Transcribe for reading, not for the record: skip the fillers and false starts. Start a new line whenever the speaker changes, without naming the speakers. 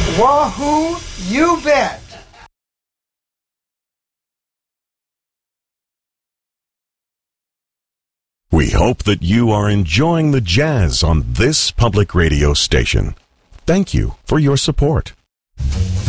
Wahoo, you bet.
We hope that you are enjoying the jazz on this public radio station. Thank you for your support.